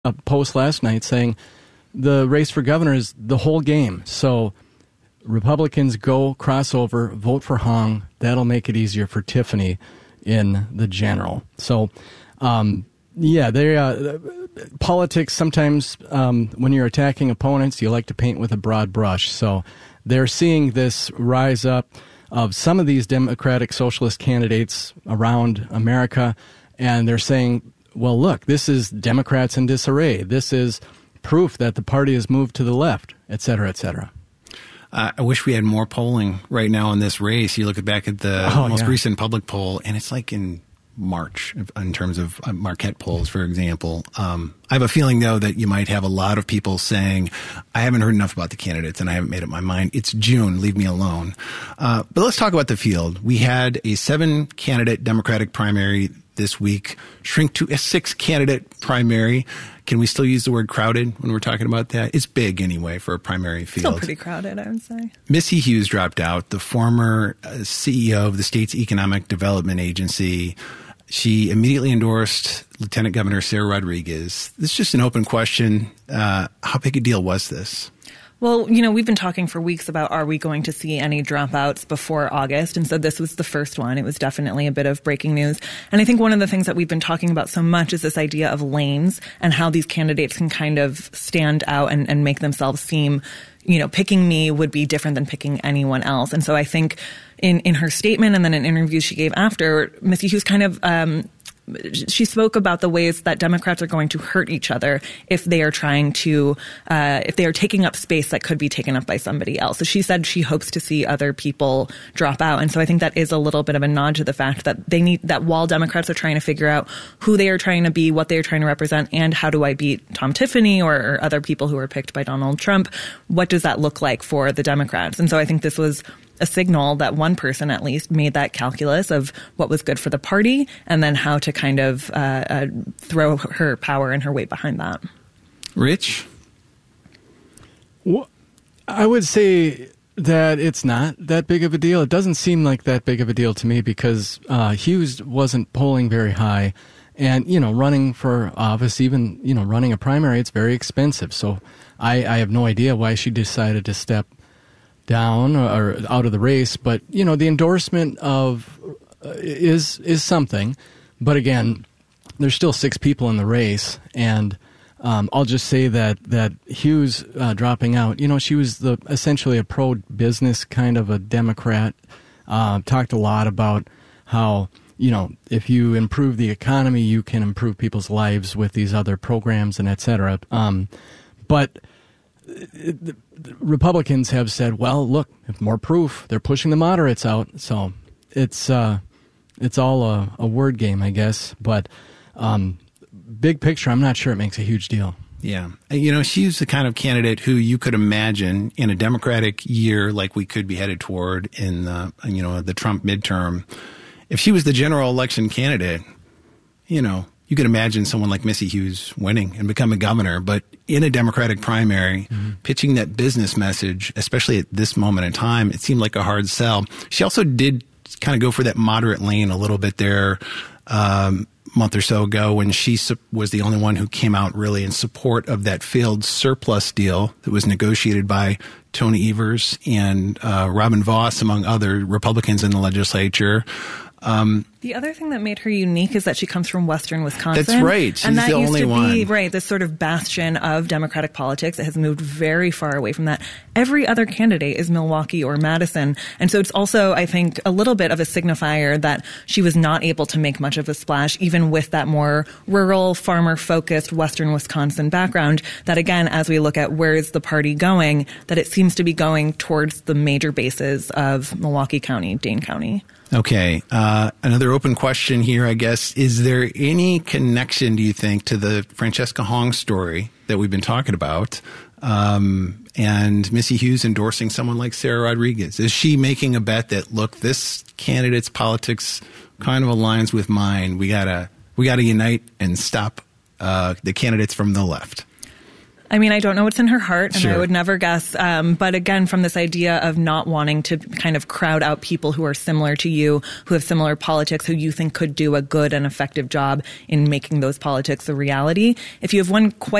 a post last night saying the race for governor is the whole game. So Republicans go crossover, vote for Hong. That'll make it easier for Tiffany in the general. So, politics sometimes when you're attacking opponents, you like to paint with a broad brush. So they're seeing this rise up of some of these Democratic Socialist candidates around America, and they're saying, well, look, this is Democrats in disarray. This is proof that the party has moved to the left, et cetera, et cetera. I wish we had more polling right now in this race. You look back at the most recent public poll, and it's like in March in terms of Marquette polls, for example. I have a feeling, though, that you might have a lot of people saying, I haven't heard enough about the candidates and I haven't made up my mind. It's June. Leave me alone. But let's talk about the field. We had a 7-candidate Democratic primary this week shrink to a 6-candidate primary. Can we still use the word crowded when we're talking about that? It's big anyway for a primary field. Still pretty crowded, I would say. Missy Hughes dropped out, the former CEO of the state's Economic Development Agency. She immediately endorsed Lieutenant Governor Sarah Rodriguez. This is just an open question. How big a deal was this? Well, you know, we've been talking for weeks about, are we going to see any dropouts before August? And so this was the first one. It was definitely a bit of breaking news. And I think one of the things that we've been talking about so much is this idea of lanes and how these candidates can kind of stand out and make themselves seem, you know, picking me would be different than picking anyone else. And so I think in her statement and then in interviews she gave after, Missy Hughes kind of she spoke about the ways that Democrats are going to hurt each other if they are trying to, if they are taking up space that could be taken up by somebody else. So she said she hopes to see other people drop out. And so I think that is a little bit of a nod to the fact that they need, that while Democrats are trying to figure out who they are trying to be, what they are trying to represent, and how do I beat Tom Tiffany or other people who were picked by Donald Trump, what does that look like for the Democrats? And so I think this was a signal that one person at least made that calculus of what was good for the party and then how to kind of throw her power and her weight behind that. Rich? Well, I would say that it's not that big of a deal. It doesn't seem like that big of a deal to me because Hughes wasn't polling very high. And, you know, running for office, even, you know, running a primary, it's very expensive. So I have no idea why she decided to step down or out of the race, but you know the endorsement of is something. But again, there's still 6 people in the race, and I'll just say that Hughes dropping out. You know, she was essentially a pro-business kind of a Democrat. Talked a lot about how, you know, if you improve the economy, you can improve people's lives with these other programs and et cetera. But the Republicans have said, well, look, if more proof, they're pushing the moderates out. So it's all a word game, I guess. But big picture, I'm not sure it makes a huge deal. Yeah. You know, she's the kind of candidate who you could imagine in a Democratic year like we could be headed toward in the Trump midterm. If she was the general election candidate, you know, you could imagine someone like Missy Hughes winning and becoming governor, but in a Democratic primary, pitching that business message, especially at this moment in time, it seemed like a hard sell. She also did kind of go for that moderate lane a little bit there month or so ago when she was the only one who came out really in support of that failed surplus deal that was negotiated by Tony Evers and Robin Vos, among other Republicans in the legislature. The other thing that made her unique is that she comes from Western Wisconsin. That's right. She's and that the used only to be, one. right, this sort of bastion of Democratic politics. It has moved very far away from that. Every other candidate is Milwaukee or Madison. And so it's also, I think, a little bit of a signifier that she was not able to make much of a splash, even with that more rural, farmer-focused Western Wisconsin background, that again, as we look at where is the party going, that it seems to be going towards the major bases of Milwaukee County, Dane County. Okay. Another open question here, I guess. Is there any connection, do you think, to the Francesca Hong story that we've been talking about and Missy Hughes endorsing someone like Sarah Rodriguez? Is she making a bet that, look, this candidate's politics kind of aligns with mine. We gotta unite and stop the candidates from the left? I mean, I don't know what's in her heart, and Sure. I would never guess. But again, from this idea of not wanting to kind of crowd out people who are similar to you, who have similar politics, who you think could do a good and effective job in making those politics a reality. If you have one quite